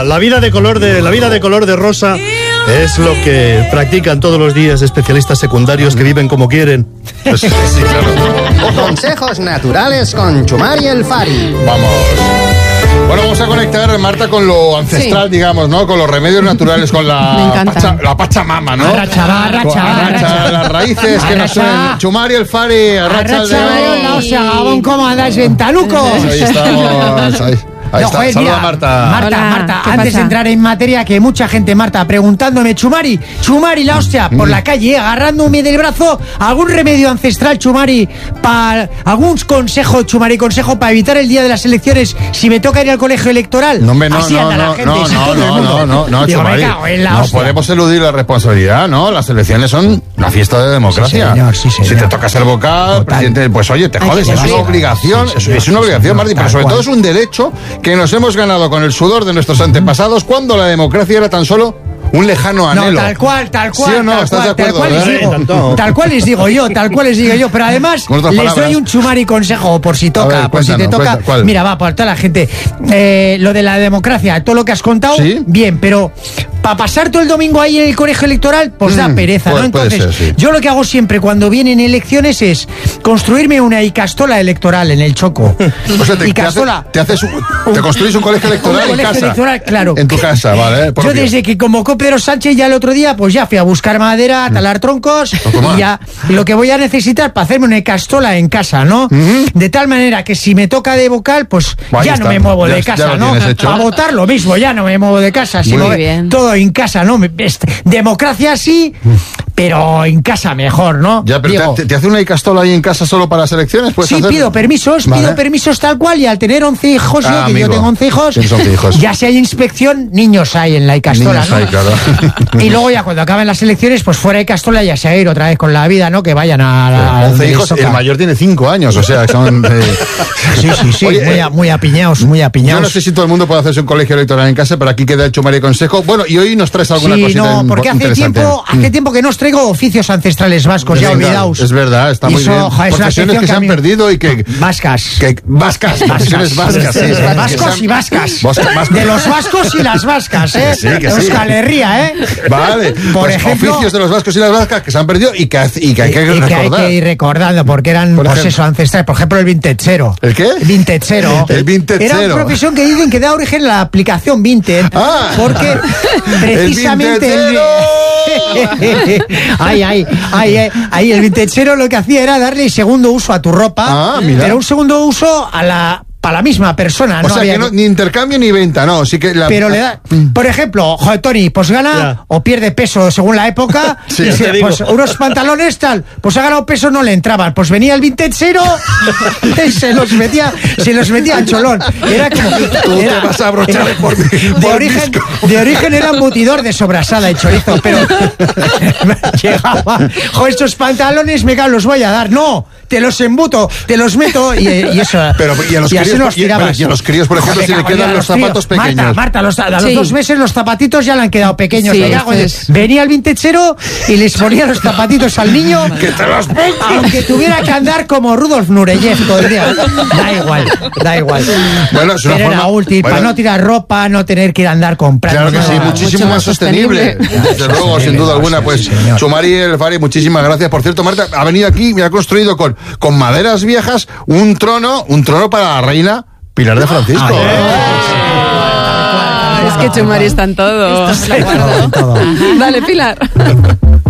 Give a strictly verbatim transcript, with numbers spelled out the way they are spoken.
vida, la vida de color de, la vida de color de rosa es lo que practican todos los días especialistas secundarios que viven como quieren. Pues, sí, claro. Consejos naturales con Chumari el Fari. Vamos. Bueno, vamos a conectar, Marta, con lo ancestral, sí. digamos, ¿no? Con los remedios naturales, con la, pacha, la Pachamama, ¿no? Arracha, arracha, arracha, las raíces arracha. Que nos suenan. Chumari el Fari, arracha, arracha el dedo. No se Gabón, ¿cómo andáis, ventalucos? Ahí estamos, ahí. Ahí no, está, joder, saluda mira, Marta. Marta, Hola, Marta, ¿qué antes pasa? de entrar en materia, que mucha gente, Marta, preguntándome, Chumari, Chumari, la hostia, por mm. la calle, agarrándome del brazo, algún remedio ancestral, Chumari, para algún consejo, Chumari, consejo para evitar el día de las elecciones si me toca ir al colegio electoral. No, me, no, Así no, anda no, la gente, no, si no, todo no, el mundo. no, no, no, Digo, Chumari, me cago en la no hostia. podemos eludir la responsabilidad, ¿no? Las elecciones son una fiesta de democracia. Sí, señor, sí, señor. Si te toca ser vocal, presidente, pues oye, te jodes, es una obligación, sí, sí, es una obligación, Martí, pero sobre todo es un derecho que nos hemos ganado con el sudor de nuestros antepasados cuando la democracia era tan solo un lejano anhelo. No, tal cual, tal cual. ¿Sí o no? Tal ¿Estás cual, de acuerdo? tal cual, les digo, tal cual les digo yo, tal cual les digo yo. Pero además, les palabras. doy un Chumari consejo, por si toca, ver, por si te toca. ¿cuál? Mira, va, por toda la gente. Eh, lo de la democracia, todo lo que has contado, ¿sí? Bien, pero para pasar todo el domingo ahí en el colegio electoral, pues mm, da pereza, puede, ¿no? Entonces, ser, sí. yo lo que hago siempre cuando vienen elecciones es construirme una icastola electoral en el Choco. O sea, te, Icastola. Te, haces, te, haces un, te construís un colegio electoral un colegio en casa. Electoral, claro. En tu casa, vale. Yo desde que convocó Pedro Sánchez ya el otro día, pues ya fui a buscar madera, a talar troncos, y ya lo que voy a necesitar para hacerme una icastola en casa, ¿no? Uh-huh. De tal manera que si me toca de vocal, pues bah, ya no me muevo ya, de casa, ¿no? A votar lo mismo, ya no me muevo de casa, si Muy bien. Todo en casa, ¿no? Democracia sí, pero en casa mejor, ¿no? Ya, pero Digo, te, te hace una icastola ahí en casa solo para las elecciones, pues. Sí, hacer... pido permisos, vale. pido permisos tal cual, y al tener once hijos, ah, yo, que amigo. yo tengo once hijos, once hijos, ya si hay inspección, niños hay en la icastola, niños ¿no? hay, claro. Y luego ya cuando acaben las elecciones, pues fuera de Castola ya se va a ir otra vez con la vida, ¿no? Que vayan a... a once hijos, el mayor tiene cinco años, o sea, son... Eh... Sí, sí, sí, Oye, muy, a, muy apiñados, muy apiñados. Yo no sé si todo el mundo puede hacerse un colegio electoral en casa, pero aquí queda el Chumari consejo. Bueno, y hoy nos traes alguna sí, cosita no, porque hace tiempo, hace mm. tiempo que no os traigo oficios ancestrales vascos, es ya verdad, olvidaos. Es verdad, está muy Eso, bien. Oja, profesiones que, que se han mí... perdido y que... Vascas. Que, vascas, profesiones vascas. Sí, sí, vascos han... y vascas. Vasca, vasca. De los vascos y las vascas, ¿eh? Sí, que sí. Euskal Herria, ¿eh? Vale, por pues ejemplo... oficios de los vascos y las vascas que se han perdido y que, y que hay que y, recordar. Y que hay que ir recordando, porque eran, por pues eso, ancestrales. Por ejemplo, el vintechero. ¿El qué? Vintechero. El vintechero. Era una profesión que dicen que da origen a la aplicación Vinted. Ah, porque precisamente... El el... ay, ay, ay, ay, ay, el vintechero lo que hacía era darle segundo uso a tu ropa. Ah, mira. Pero un segundo uso a la... para la misma persona. O no sea, había que no, ni intercambio ni venta, no. Sí que la... Pero le da... Por ejemplo, joder, Tony, pues gana yeah. o pierde peso según la época. Sí, y se, pues unos pantalones tal, pues ha ganado peso, no le entraban. Pues venía el vintechero y se los metía, se los metía al cholón. Era como... Tú era, te vas a abrochar era, por, de, por origen, de origen era embutidor de sobrasada y chorizo, pero llegaba... Joder, estos pantalones me cago, los voy a dar. No, te los embuto, te los meto y, y eso... Pero y a los y así críos, nos y, tirabas. y a los críos, por ejemplo, si le quedan los zapatos críos. pequeños. Marta, Marta, los, a los sí. dos meses los zapatitos ya le han quedado pequeños. Sí, es... Venía el vintechero y les ponía los zapatitos al niño. ¡Que te los pongo! Aunque tuviera que andar como Rudolf Nureyev todo el día. Da igual, da igual. Bueno, es una Pero forma... era útil, bueno, para no tirar ropa, no tener que ir a andar comprando. Claro que sí, nada. muchísimo más sostenible. sostenible. Desde luego, sin duda alguna. Pues, sí, Chumari el Fari, muchísimas gracias. Por cierto, Marta, ha venido aquí y me ha construido con, con maderas viejas un trono, un trono para la reina Pilar de Francisco. Ah, es que Chumari está en todo. Está en todo. Dale, Pilar.